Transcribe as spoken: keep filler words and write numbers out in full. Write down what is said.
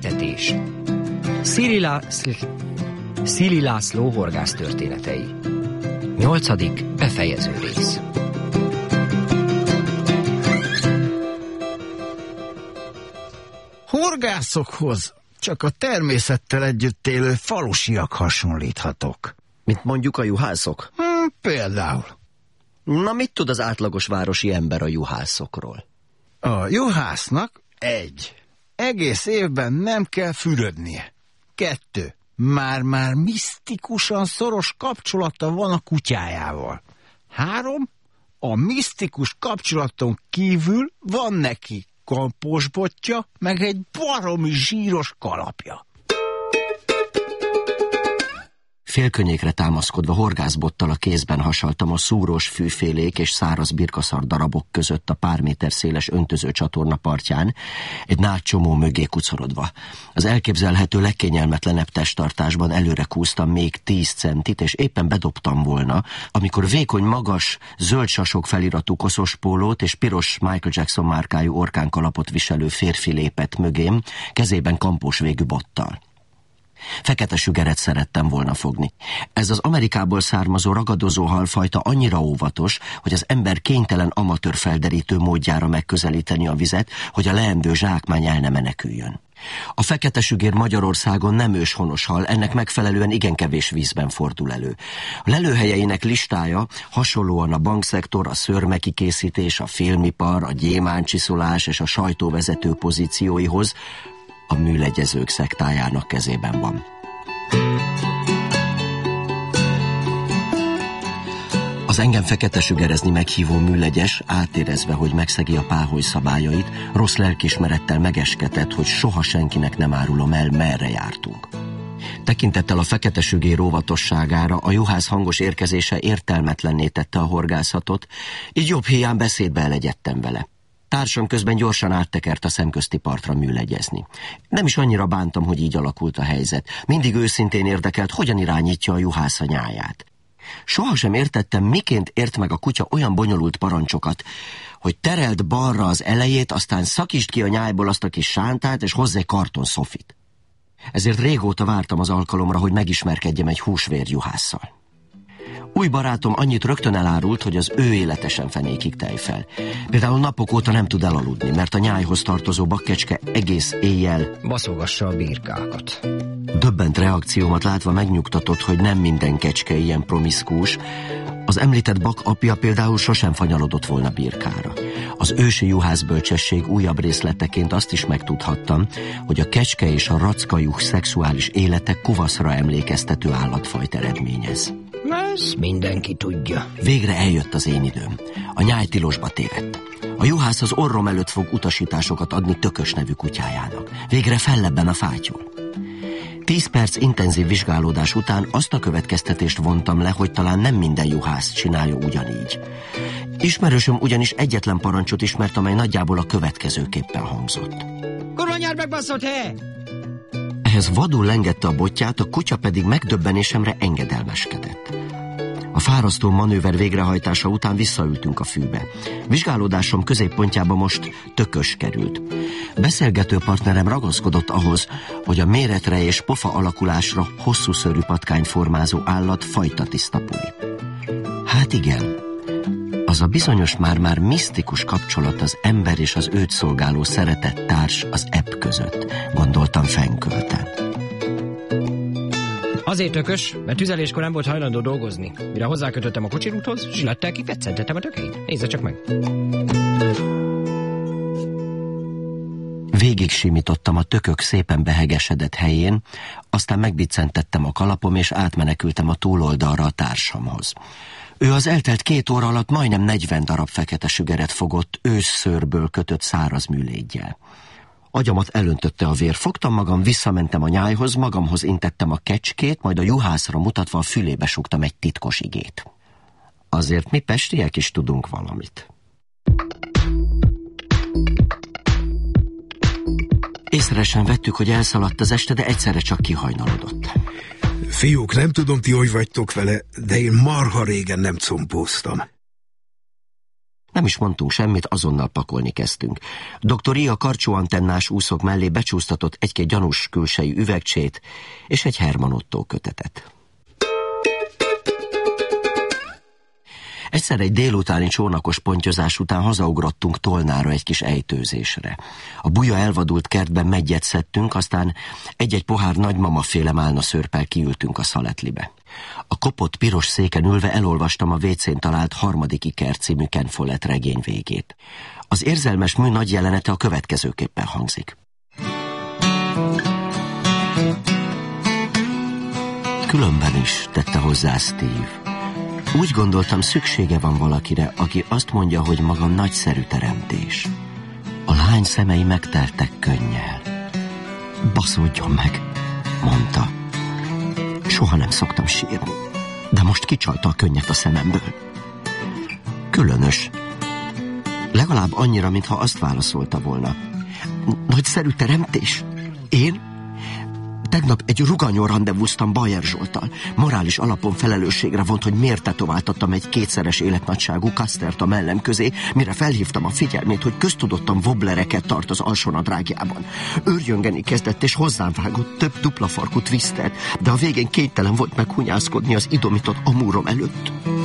Meglepetés. Szili, Lá... Szili László horgász történetei. Nyolcadik befejező rész. Horgászokhoz csak a természettel együtt élő falusiak hasonlíthatok. Mint mondjuk a juhászok? Hmm, például. Na, mit tud az átlagos városi ember a juhászokról? A juhásznak egy. Egész évben nem kell fürödnie. Kettő. Már-már misztikusan szoros kapcsolata van a kutyájával. Három. A misztikus kapcsolaton kívül van neki kamposbotja, meg egy baromi zsíros kalapja. Félkönnyékre támaszkodva horgászbottal a kézben hasaltam a szúrós fűfélék és száraz birkaszar darabok között a pár méter széles öntöző csatorna partján, egy nagy csomó mögé kucorodva. Az elképzelhető legkényelmetlenebb testtartásban előre kúztam még tíz centit, és éppen bedobtam volna, amikor vékony, magas, zöld sasok feliratú koszos pólót és piros Michael Jackson márkájú orkánkalapot viselő férfi lépett mögém, kezében kampós végű bottal. Fekete sügeret szerettem volna fogni. Ez az Amerikából származó ragadozó halfajta annyira óvatos, hogy az ember kénytelen amatőr felderítő módjára megközelíteni a vizet, hogy a leendő zsákmány el ne meneküljön. A fekete sügér Magyarországon nem őshonos hal, ennek megfelelően igen kevés vízben fordul elő. A lelőhelyeinek listája hasonlóan a bankszektor, a szőrmekikészítés, a filmipar, a gyémántcsiszolás és a sajtóvezető pozícióihoz a műlegyezők szektájának kezében van. Az engem fekete sügerezni meghívó műlegyes, átérezve, hogy megszegi a páholy szabályait, rossz lelkiismerettel megeskedett, hogy soha senkinek nem árulom el, merre jártunk. Tekintettel a fekete sügér óvatosságára a juhász hangos érkezése értelmetlenné tette a horgászatot, így jobb hiány beszédbe elegyedtem vele. Társam közben gyorsan áttekert a szemközti partra műlegyezni. Nem is annyira bántam, hogy így alakult a helyzet. Mindig őszintén érdekelt, hogyan irányítja a juhász a nyáját. Sohasem értettem, miként ért meg a kutya olyan bonyolult parancsokat, hogy tereld balra az elejét, aztán szakítsd ki a nyájból azt a kis sántát, és hozzá egy karton szofit. Ezért régóta vártam az alkalomra, hogy megismerkedjem egy húsvér juhásszal. Új barátom annyit rögtön elárult, hogy az ő életesen fenékig tej fel. Például napok óta nem tud elaludni, mert a nyájhoz tartozó bakkecske egész éjjel baszogassa a birkákat. Döbbent reakciómat látva megnyugtatott, hogy nem minden kecske ilyen promiszkús. Az említett bak apja például sosem fanyalodott volna birkára. Az ősi juhászbölcsesség újabb részleteként azt is megtudhattam, hogy a kecske és a rackajuh szexuális élete kuvaszra emlékeztető állatfajt eredményez. Ez mindenki tudja. Végre eljött az én időm. A nyáj tilosba tévedt. A juhász az orrom előtt fog utasításokat adni Tökös nevű kutyájának. Végre fellebben a fátyol. Tíz perc intenzív vizsgálódás után azt a következtetést vontam le, hogy talán nem minden juhász csinálja ugyanígy. Ismerősöm ugyanis egyetlen parancsot ismert, amely nagyjából a következőképpen hangzott. Koronyár megbaszott, he! Ehhez vadul lengette a botját, a kutya pedig megdöbbenésemre engedelmeskedett. A fárasztó manőver végrehajtása után visszaültünk a fűbe. Vizsgálódásom középpontjába most Tökös került. Beszélgető partnerem ragaszkodott ahhoz, hogy a méretre és pofa alakulásra hosszú szőrű patkány formázó állat fajta tiszta puli. Hát igen, az a bizonyos már-már misztikus kapcsolat az ember és az őt szolgáló szeretett társ az ebb között, gondoltam fenkölten. Azért Tökös, mert tüzeléskor nem volt hajlandó dolgozni. Mire hozzákötöttem a kocsirúthoz, zsilettel kifetszentettem a tökeit. Nézze csak meg! Végig simítottam a tökök szépen behegesedett helyén, aztán megbiccentettem a kalapom, és átmenekültem a túloldalra a társamhoz. Ő az eltelt két óra alatt majdnem negyven darab fekete sügeret fogott, ősszőrből kötött száraz műlégyel. Agyamat elöntötte a vér, fogtam magam, visszamentem a nyájhoz, magamhoz intettem a kecskét, majd a juhászra mutatva a fülébe súgtam egy titkos igét. Azért mi pestiek is tudunk valamit. Észre sem vettük, hogy elszaladt az este, de egyszerre csak kihajnalodott. Fiúk, nem tudom, ti hogy vagytok vele, de én marha régen nem compóztam. Nem is mondtunk semmit, azonnal pakolni kezdtünk. doktor I a karcsóantennás úszok mellé becsúsztatott egy-két gyanús külsejű üvegcsét és egy Herman Otto kötetet. Egyszer egy délutáni csónakos pontyozás után hazaugrottunk Tolnára egy kis ejtőzésre. A buja elvadult kertben meggyet szedtünk, aztán egy-egy pohár nagymamaféle málna szőrppel kiültünk a szaletlibe. A kopott piros széken ülve elolvastam a vécén talált Harmadik Iker című Ken Follett regény végét. Az érzelmes mű nagy jelenete a következőképpen hangzik. Különben is, tette hozzá Steve. Úgy gondoltam, szüksége van valakire, aki azt mondja, hogy maga nagyszerű teremtés. A lány szemei megteltek könnyel. Baszódjon meg, mondta. Soha nem szoktam sírni, de most kicsalta a könnyet a szememből. Különös. Legalább annyira, mintha azt válaszolta volna. Nagyszerű teremtés? Én? Tegnap egy ruganyon rendezvúztam Bajer Zsolttal. Morális alapon felelősségre vont, hogy miért tetováltattam egy kétszeres életnagyságú kasztert a mellem közé, mire felhívtam a figyelmét, hogy köztudottan wobblereket tart az alsónadrágjában. Őrjöngeni kezdett, és hozzám vágott több dupla farkú twistet, de a végén kénytelen volt meghunyászkodni az idomított amúrom előtt.